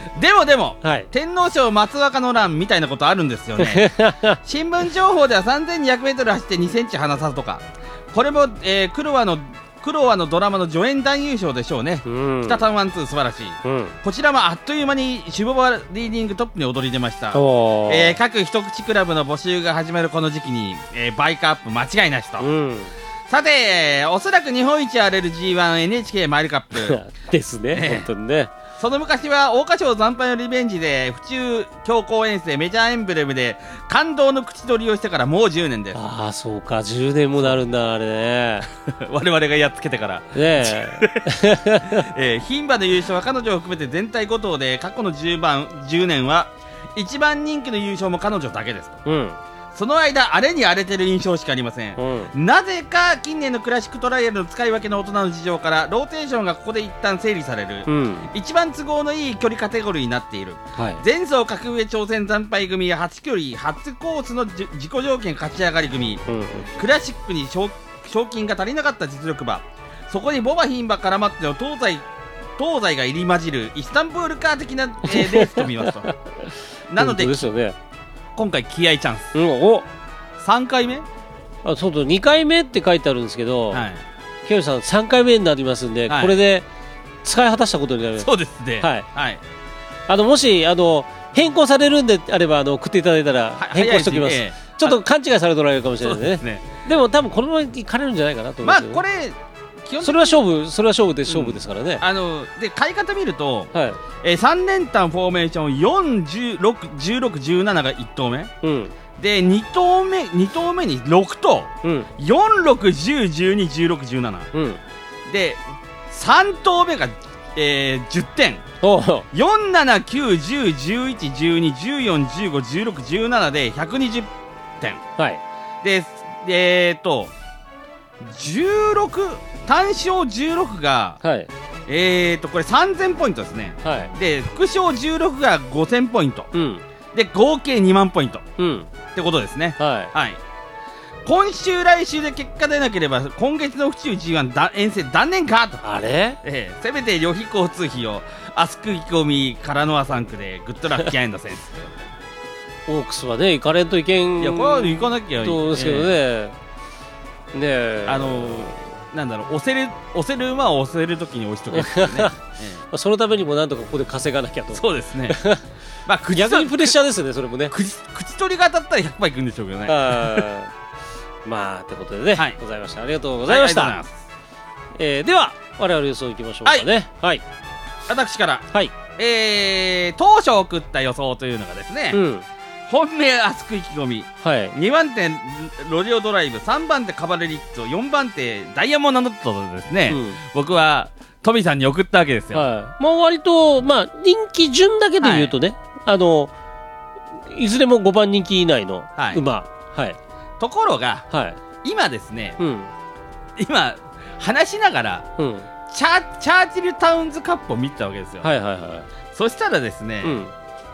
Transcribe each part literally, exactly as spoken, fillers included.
でもでも、 はい、 天皇賞松若の乱みたいなことあるんですよね。新聞情報では さんぜんにひゃくメートル 走ってにセンチ離さずとか、これも、えー、クロワのクロワのドラマの助演男優賞でしょうね。 うん、 北タウンワンツー素晴らしい、うん、こちらもあっという間にシュボバリーディングトップに躍り出ました。えー、各一口クラブの募集が始まるこの時期に、えー、バイクアップ間違いなしと、うん、さておそらく日本一荒れる ジーワンエヌエイチケー マイルカップですね、えー、本当にね。 その昔は桜花賞惨敗のリベンジで府中強行遠征メジャーエンブレムで感動の口取りをしてからもうじゅうねんです。 ああそうか、じゅうねんもなるんだあれね。 我々がやっつけてからねええー、牝馬の優勝は彼女を含めて全体ご頭で過去のじゅうばんじゅうねんはいちばん人気の優勝も彼女だけですと、うん、その間荒れに荒れてる印象しかありません、うん、なぜか近年のクラシックトライアルの使い分けの大人の事情からローテーションがここで一旦整理される、うん、一番都合のいい距離カテゴリーになっている、はい、前走格上挑戦惨敗組や初距離初コースの自己条件勝ち上がり組、うん、クラシックに 賞, 賞金が足りなかった実力馬、そこにボバ牝馬絡まっての東西東西が入り混じるイスタンブールカー的な、えー、レースと見ますとなのでですよね、 今回気合チャンス、うん、 おさんかいめ、 あそうとにかいめって書いてあるんですけど、はい、ケイさんさんかいめになりますんで、はい、これで使い果たしたことになります。 そうですね、 はいはい、あのもしあの変更されるんであればあの送っていただいたら変更しておきます、えー、ちょっと勘違いされておられるかもしれないですね。でも多分このままいかれるんじゃないかなと思います、ね、 まあこれそれは勝負、それは勝負で勝負ですからね、 うん、あので買い方見ると、はい、えー、さん連単フォーメーションよん、じゅうろく、じゅうろく、じゅうなながいち投目、うん、でに投目に投目にろく投、うん、よん、ろく、じゅう、じゅうに、じゅうろく、じゅうなな、うん、でさん投目が、えー、じゅってん、よん、なな、きゅう、じゅう、じゅういち、じゅうに、じゅうよん、じゅうご、じゅうろく、じゅうななでひゃくにじゅってん、はい、でえー、っとじゅうろく単勝じゅうろくが、はい、えーとこれさんぜんポイントですね、はい、で副賞じゅうろくがごせんポイント、うん、で合計にまんポイント、うん、ってことですね、はいはい、今週来週で結果出なければ今月の府中 ジーワン だ遠征断念かと、 あれ、 えー、せめて旅費交通費をアスク意気込みからのアさん区でグッドラッキーアンドセンスオークスはね行かれんといけん、 いやこれは行かなきゃいいとですけどね、えーねえ、 あのー、なんだろう、押せる押せる馬を押せるときに押しとくですよね、ええ、そのためにもなんとかここで稼がなきゃと。 そうですねまあ逆にプレッシャーですね、それもね。 口, 口取りが当たったらひゃくパーいくんでしょうけどね。 あまあということでね、はい、ございました。ありがとうございました、はい、えー、では我々予想いきましょうかね。はい、はい、 私から、はい、えー、当初送った予想というのがですね、うん、本命アスク意気込み、はい、にばん手ロリオドライブ、さんばん手カバレリッツォ、よんばん手ダイヤモンドノットとですね、うん、僕はトミさんに送ったわけですよ。 はい、まあ割と、まあ、人気順だけで言うとね、はい、あのいずれもごばん人気以内の馬、はいはい、 ところが、はい、今ですね、うん、今話しながら、うん、チャー、チャーチルタウンズカップを見てたわけですよ。はいはいはい、そしたらですね、うん、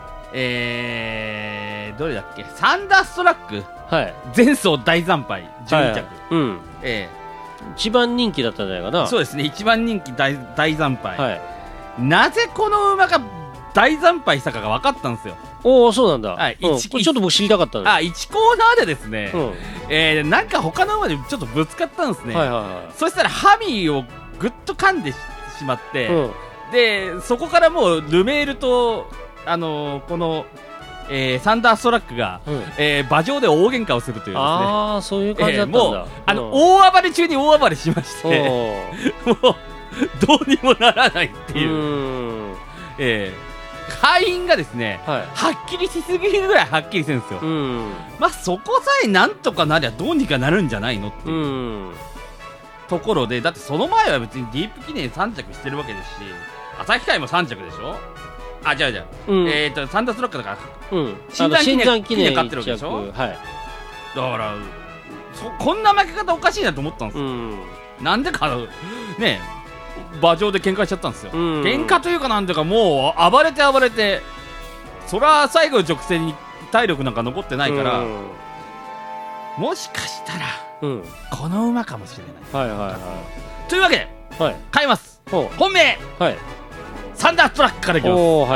えー、どれだっけ、サンダーストラック、はい、前走大惨敗じゅうに着、はいはい、うん、えー、一番人気だったんじゃないかな。 そうですね、一番人気 大, 大惨敗、はい、なぜこの馬が大惨敗したかが分かったんですよ。 おお、そうなんだ、 はい、 うん、ちょっと僕知りたかったあいちコーナーでですね、うん、えー、なんか他の馬でちょっとぶつかったんですね、はいはいはい、そしたらハミーをぐっと噛んで し, しまって、うん、でそこからもうルメールとあのー、この、えー、サンダーストラックが、うん、えー、馬上で大喧嘩をするというですね。 ああ、そういう感じだったんだ、えー、もうあの、うん、大暴れ中に大暴れしましてもうどうにもならないっていう、うえー、敗因がですね、はい、はっきりしすぎるぐらいはっきりするんですよ。まあそこさえなんとかなりゃどうにかなるんじゃないのっていうところで、だってその前は別にディープ記念さん着してるわけですし、旭海もさん着でしょ。あ、じゃあじゃあ、うん、えーとサンダーストラックだから、うん、新山記念記念勝ってるわけでしょ、はい、だからそこんな負け方おかしいなと思ったんですよ、うん、なんでかね、馬上で喧嘩しちゃったんですよ、うん、喧嘩というかなんていうかもう暴れて暴れて、そりゃ最後の直線に体力なんか残ってないから、うん、もしかしたら、うん、この馬かもしれない、はいはいはい、というわけで、はい、買います。本命、はい、サンダーストラックからいきます。